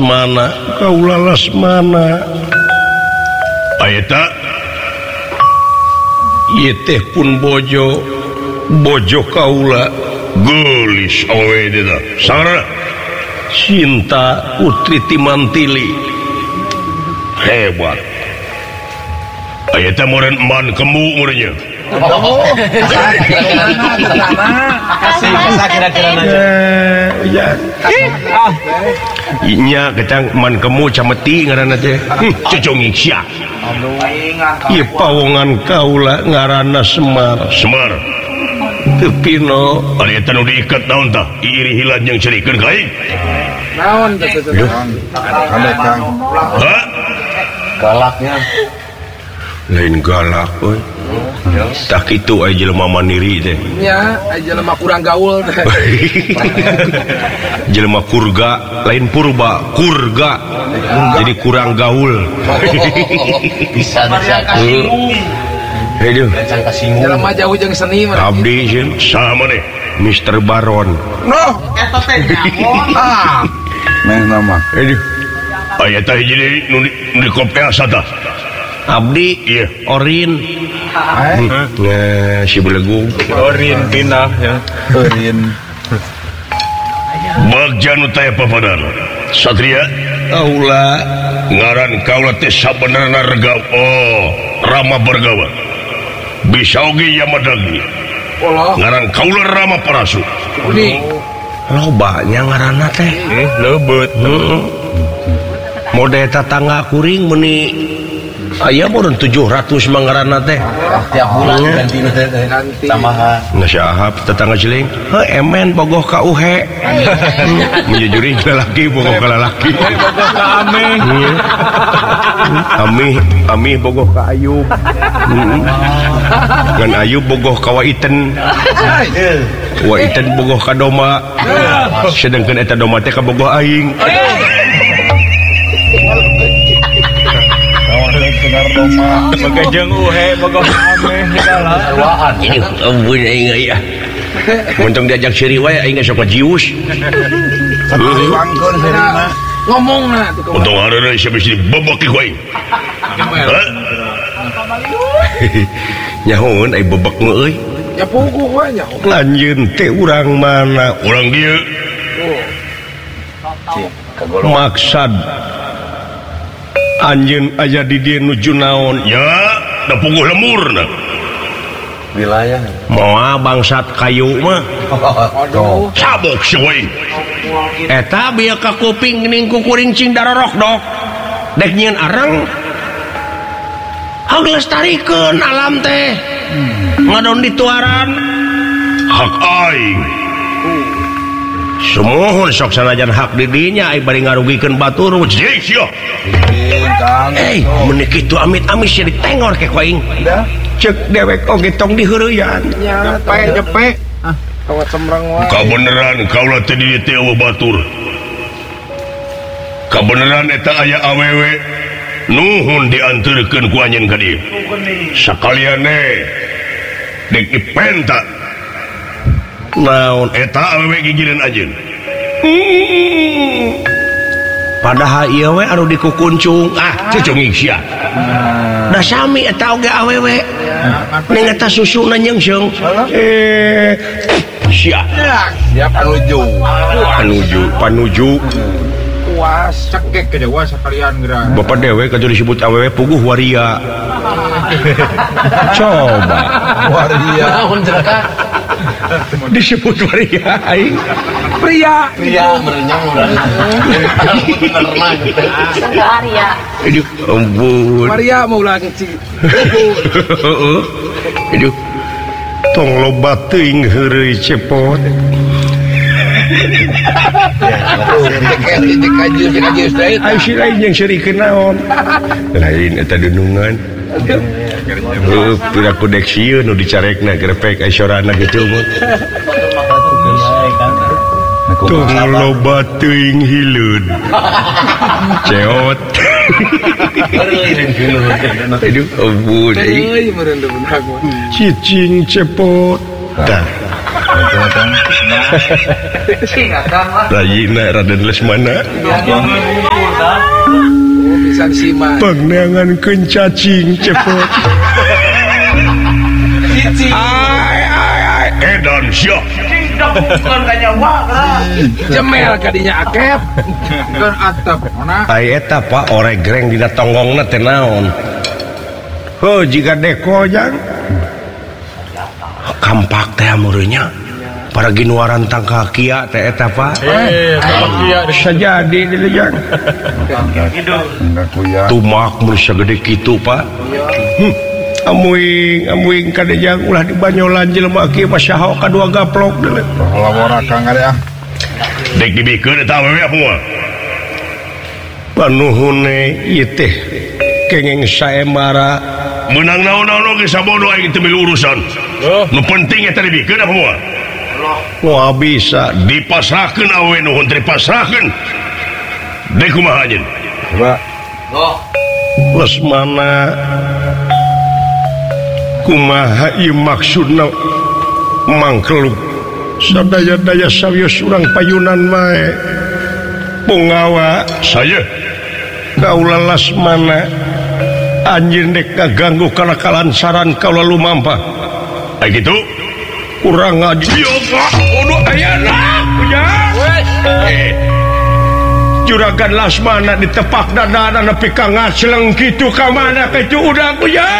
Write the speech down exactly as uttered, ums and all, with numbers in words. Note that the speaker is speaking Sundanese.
Lasmana kaula Lasmana ayata ieu teh pun bojo bojo kaula gelis awe eta sarana Cinta Putri Timantili hebat ayata moren man kemu murnya nya kecang man kemu cameti ngaranna teh cocong sia ieu pawongan kaula ngaranna Semar Semar teu pino ari eta nu diiket naon tah iri hilan yang cerikeun ka aing naon teh teh ha galaknya lain galak euy tak kitu aya jelema mandiri teh nya aya jelema kurang gaul teh jelema kurga lain purba kurga jadi kurang gaul bisa bisa Aduh, jelema jauh jeung seni mah. Abdi jeung sama deh, Mister Baron. Noh, eta teh nyaon. Ah. Meh nama. Aduh. Aya teh hiji nu di kopi asa tah. Abdi ieu Orin. Nah, si belegu. Orin pindah ya. Orin. Bagja nu teh papadana. Satria kaula ngaran kaula teh sabenerna rega oh Rama Bergawa. Bisa oge Yamadagi ngaran kaula Rama Parasu lobanya ngaranna teh lebeut mode tetangga kuring meni aya meureun tujuh ratus mah ngaranna teh tiap bulan ganti teh tambahan nasyahab tetangga ciling heuh emen bogoh ka uhe menjujuri lalaki bogoh ka lalaki bogoh ka ameh amih amih bogoh ka Ayub ngan Ayub bogoh ka Waiten Waiten bogoh ka Doma sedangkeun eta Doma teh ka bogoh aing Pakai jeung uhe bogoh ameh hidala ruaan ini ampun aing aya muntung diajak siri wae aing sok jius wangkeun siri mah ngomongna untung hareuna sia bisa dibobok ku aing nyahoun ai bebek nu euy nya puguh wae nya lanjeun teh urang mana urang dieu maksad anjeun aya di dieu nuju naon ya da puguh lemurna wilayah moal bangsat kayu mah aduh sabok seuy eta bieu ka kuping geuning ku kuring cing darorok dok dek nyieun areng hang lestarikeun alam teh ngadon dituaran hak aing semohon sok sanajan hak di dinya ai bari ngarugikeun batur jeung sia eh mun kitu amit-amit sia ditengor ke ku aing ceuk dewek oge tong diheureuyan nya pae jepe ah kawat semrang wae kabeneran kaula teh di dieu teh eueuh batur kabeneran eta aya awewe nuhun dianturkeun ku anjeun ka dieu sakaliane dek dipenta naon eta awewe gigireun anjeun padahal ieu we anu dikukuncung ah cucunging sia da sami eta oge awewe ning eta susuna nyeungseung eh sia sia panuju panuju panuju puas cekek ke dewa sekalian geura bapak dewe kadu disebut awewe puguh waria coba waria naon ceraka disebut waria aing pria pria merenyang urang bener mah gitu waria aduh ampun waria mau lagi cing heeh aduh tong loba teuing heureuy cepot ai si lain yang serikeun naon lain eta dunungan heuh pira kodek sieun nu dicarekna grepek ai sorana kitu mah tong loba teuing hileud ceot aduh ampun cicing cepot tah Rayina Raden Lesmana pengnangan kencacing cepet edan syok jemel kadinya akep kan atap ai eta Pak oregreng dina tonggongna teh naon heuh jika deko jang kampak teh amureunya para ginuaran tangka kia teh eta Pak eh kia bisa jadi dieu jang tumak mun sagede kitu Pak amuing amuing kadejang ulah di banyolan jelema kieu mah saha kadua gaplok deuleu lawan Kang area dek dibikeun eta awewe semua panuhune ieu teh kenging saemara menang naon-naon ge sabodo aing teu milu urusan nu penting eta dibikeun apa moal wah bisa dipasrahkeun awewe nuhun teh dipasrahkeun dek kumaha anjeun coba Lesmana kumaha ieu maksudna mangkeluk sadaya-daya sawios urang payunan mae pungawa saya kaula Lesmana anjeun dek kaganggu kalakalan saran kaula lumampa aya kitu urang ngaji kudu ayana punya eh juragan Lesmana ditepak dadana nepi ka ngaceleng kitu ka mana kitu udah punya